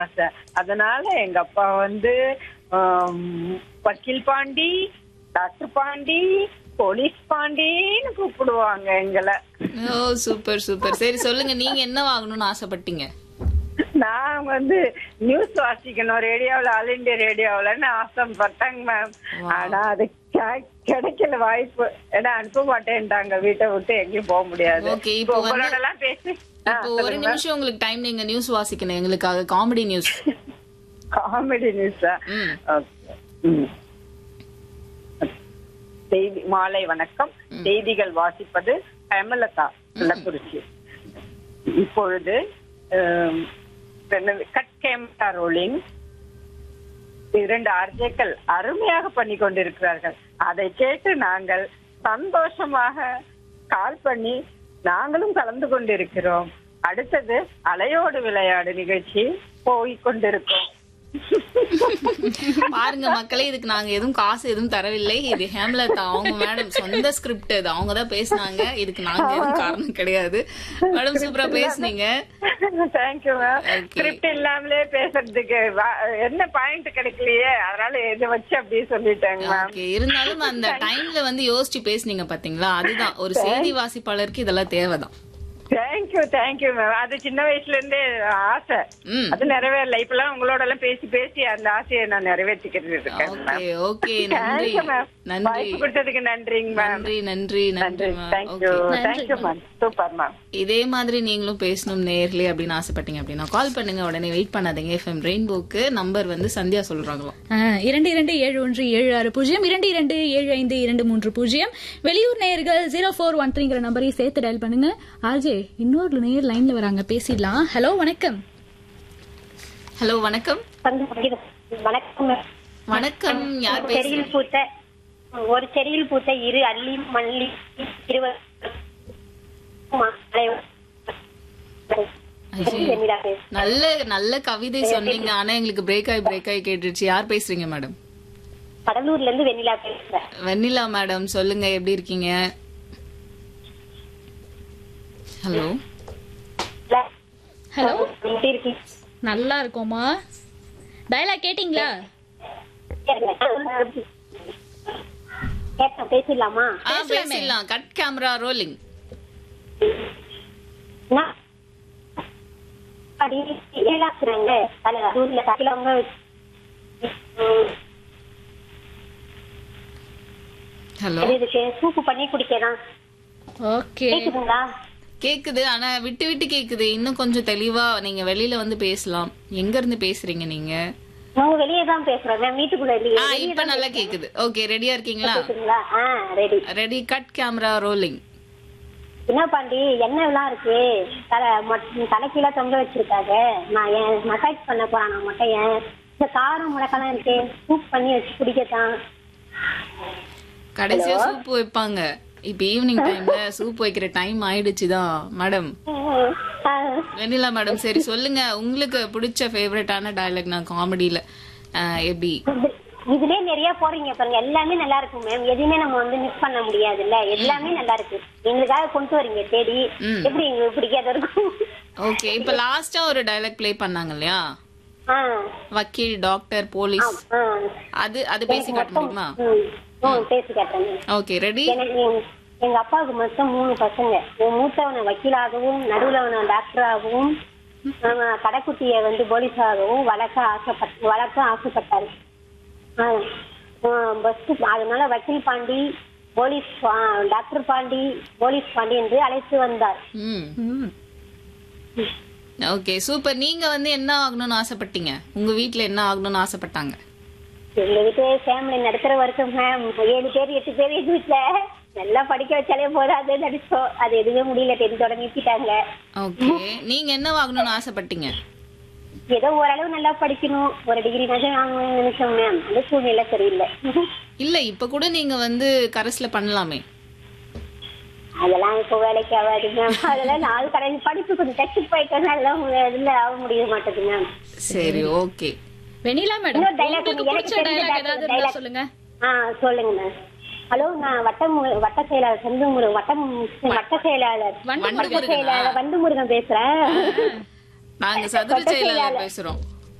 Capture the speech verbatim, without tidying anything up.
ஆசை. அதனால எங்க அப்பா வந்து ஆம், வக்கீல் பாண்டி, டாக்டர் பாண்டி, போலீஸ் பாண்டின்னு கூப்பிடுவாங்க எங்களை. ஓ சூப்பர் சூப்பர். சரி சொல்லுங்க, நீங்க என்ன வாங்கணும்னு ஆசைப்பட்டீங்க? நான் வந்து நியூஸ் வாசிக்கணும் ரேடியோவில், ஆல் இண்டியா ரேடியோவில்னு ஆசைப்பட்டேங்க மேம். ஆனா அது கெ- கிடைக்கல வாய்ப்பு. ஏன்னா அனுப்ப மாட்டேன்ட்டாங்க, வீட்டை விட்டு எங்கேயும் போக முடியாது. Okay, இப்போ இப்போ வந்து- உங்களோட எல்லாம் பேசி ஆ, இப்போ ஒரு சொல்லுங்க. நிமிஷம் உங்களுக்கு டைம், நீங்க நியூஸ் வாசிக்கணும் எங்களுக்காக, காமெடி நியூஸ். காமெடி நியூஸா? ம். ஓகே. ம். செய்தி மாலை வணக்கம். செய்திகள் வாசிப்பது ஹேமலதா, கள்ளக்குறிச்சி. இப்பொழுது ஆம், என்னது, கட் கேமரா ரோலிங் இரண்டு ஆர்ஜேக்கள் அருமையாக பண்ணி கொண்டிருக்கிறார்கள். அதை கேட்டு நாங்கள் சந்தோஷமாக கால் பண்ணி நாங்களும் கலந்து கொண்டிருக்கிறோம். அடுத்தது அலையோடு விளையாடு நிகழ்ச்சி போய் கொண்டிருக்கோம். பாருங்க மக்களே, இதுக்கு நாங்க எதுவும் காசு எதுவும் தரவில்லை. இது ஹேம்லதா அவங்க மேடம் சொந்த ஸ்கிரிப்ட், இது அவங்க தான் பேசினாங்க. இதுக்கு நாங்க எதுவும் காரணம் கிடையாது. மேடம் சூப்பரா பேசுனீங்க. Thank you ma'am. Okay. ஸ்கிரிப்ட் இல்லாமலே பேசுறதுக்கு வா- என்ன பாயிண்ட் கிடைக்கலையே, அதனால இதை வச்சு அப்படியே சொல்லிட்டேங்க மேம். ஓகே, இருந்தாலும் அந்த டைம்ல வந்து யோசிச்சு பேசுனீங்க பாத்தீங்களா, அதுதான் ஒரு செய்தி வாசிப்பாளருக்கு இதெல்லாம் தேவைதான். Thank you thank you ma'am. அது சின்ன வயசுல இருந்தே ஆசை, ம். அது நிறைவேறல. இப்பெல்லாம் உங்களோட எல்லாம் பேசி பேசி அந்த ஆசையை நான் நிறைவேற்றிக்கிட்டு இருக்கேன் ஓகே மேம். ஓகே, நன்றி தேங்க்யூ மேம். நன்றி வாய்ப்பு கொடுத்ததுக்கு நன்றிங்க மேம். நன்றி நன்றி நன்றி நன்றி. Ma'am. Thank you okay, thank you ma'am. Super ma'am. இதே மாதிரி நீங்களும் பேசணும் நேர்லயே அப்படின்னு ஆசைப்பட்டீங்க அப்படின்னா கால் பண்ணுங்க. உடனே வெயிட் பண்ணாதீங்க. எஃப்எம் ரெயின்போக்கு நம்பர் வந்து சந்தியா சொல்றாங்களோ. ஆ, இரண்டு இரண்டு ஏழு ஒன்று ஏழு ஆறு பூஜ்ஜியம் இரண்டு இரண்டு ஏழு ஐந்து இரண்டு மூன்று பூஜ்ஜியம். வெளியூர் நேயர்கள் ஜீரோ ஃபோர் ஒன் த்ரீங்கிற நம்பரையும் சேர்த்து டயல் பண்ணுங்க. ஆர்ஜே இன்னொரு நேயர் லைன்ல வராங்க, பேசிடலாம். ஹலோ வணக்கம். ஹலோ வணக்கம். வணக்கம். வணக்கம், யார் செடியில் பேசுறீங்க? பூத்த ஒரு செடியில் பூத்த இரு அள்ளி மல்லி இருவர் ஐயோ, நல்ல நல்ல கவிதை சொன்னீங்க. ஆனா எங்களுக்கு பிரேக் ஆகி பிரேக் ஆகி கேட்டுருச்சு. யார் பேசுறீங்க மேடம்? கடலூர்ல இருந்து வெண்ணிலா பேசுறேன். வெண்ணிலா மேடம் சொல்லுங்க, எப்படி இருக்கீங்க? ஹலோ ஹலோ, எப்படி இருக்கீங்க? நல்லா இருக்கோமா? டயலாக் கேட்டிங்களா? கேட்டேன், பேசிடலாமா? ஆ, பேசிடலாம். Cut camera rolling. நான் அடி ஏழாக்குறாங்க ஊர்ல தக்கிலவங்க ஹலோ, இதுக்கு சூப்பு பண்ணி குடிக்கலாம். ஓகே, கேக்குதுங்களா? கேக்குது. ஆனா விட்டு விட்டு கேக்குது. இன்னும் கொஞ்சம் தெளிவா நீங்க வெளியில வந்து பேசலாம். எங்க இருந்து பேசுறீங்க நீங்க? நாங்க வெளியே தான் பேசுறோம் மேம், வீட்டுக்குள்ள ஆ, இல்லையே. இப்ப நல்லா கேக்குது. ஓகே, ரெடியா இருக்கீங்களா? கேக்குதுங்களா? ஆ, ready. Ready. Cut camera rolling. என்ன பாண்டி, எண்ணெய் எல்லாம் இருக்கு, தலை தலைக்கீழ தொங்க வச்சிருக்காங்க. நான் ஏன் மசாஜ் பண்ண போறேன், நான் மட்டும் ஏன் இந்த காரம் முடக்கெல்லாம் இருக்கு, சூப் பண்ணி வச்சு குடிக்கத்தான். கடைசியா சூப் வைப்பாங்க. இப்ப ஈவினிங் டைம்ல சூப் வைக்கிற டைம் ஆயிடுச்சுதான் மேடம். ஆ, வெண்ணிலா மேடம், சரி சொல்லுங்க, உங்களுக்கு பிடிச்ச ஃபேவரட்டான டயலாக் நான் காமெடியில எப்படி? இது- இதுலயே நிறைய போறீங்க பாருங்க, எல்லாமே நல்லா இருக்கும் மேம். எதுவுமே நம்ம வந்து மிஸ் பண்ண முடியாது இல்ல, எல்லாமே நல்லா இருக்கு. எங்களுக்காக கொண்டு வரீங்க தேடி. ம். எப்படி எங்களுக்கு பிடிக்காத இருக்கும்? ஓகே, இப்ப லாஸ்டா ஒரு டயலாக் ப்ளே பண்ணாங்க இல்லையா, ஆ, வக்கீல், டாக்டர், போலீஸ், ஆ. அது அது பேசி காட்ட முடியுமா? ம், ம், பேசி காட்டுறேன். Okay, ready. எனக்கு எங்க- எங்க அப்பாவுக்கு மொத்தம் மூணு பசங்க. என் மூத்தவனை வக்கீலாகவும், நடுவுலவனை டாக்டராகவும், அவன் கடைக்குட்டிய வந்து போலீஸாகவும் வளர்க்க ஆசைப்பட்ட வளர்க்க ஆசைப்பட்டாரு. ஆ, ஆ, பஸ் அதனால வக்கீல் பாண்டி, போலீஸ் பா- டாக்டர் பாண்டி, போலீஸ் பாண்டி என்று அழைத்து வந்தார். ம் ஓகே சூப்பர். நீங்க வந்து என்ன ஆகணும்னு ஆசைப்பட்டீங்க? உங்க வீட்ல என்ன ஆகணும்னு ஆசைப்பட்டாங்க? எங்க வீட்டு ஃபேமிலி நடத்துற வரைக்கும் மேம், ஏழு பேர் எட்டு பேர் எங்க வீட்டுல நல்லா படிக்க வச்சாலே போதாது நடிச்சோம். அது எதுவுமே முடியல, டென்த்தோட நிறுத்திட்டாங்க. ஓகே, நீங்க என்ன ஆகணும்னு ஆசைப்பட்டீங்க? ஏதோ ஓரளவு நல்லா படிக்கணும், ஒரு டிகிரி நஜம் வாங்கணும்னு நினைச்சோம் மேம். அந்த சூழ்நிலை சரியில்லை. இல்ல, இப்ப கூட நீங்க வந்து கரஸ்ல பண்ணலாமே. அதெல்லாம் இப்போ வேலைக்கு ஆகாது மேம். அதெல்லாம் நாலு கடைசி படிப்பு கொஞ்சம் டச்சு போயிட்டனால இதுல ஆக முடிய மாட்டேது மேம். சரி, ஓகே. வெண்ணிலா மேடம், இன்னொரு dialogue உங்களுக்கு எனக்கு பிடிச்ச தெரிஞ்ச டயலாக் ஏதாவது இருந்தா dialogue. சொல்லுங்க. ஆ, சொல்லுங்க மேம். ஹலோ, நான் வட்டம் வட்ட செயலாளர் செந்தமுரு வட்டம் வட்ட செயலாளர் வண்டு வண்டு வட்ட முருகனா? செயலாளர் வண்டு முருகன் பேசுறேன். நாங்க சதுர செயலாளர் பேசுறோம்.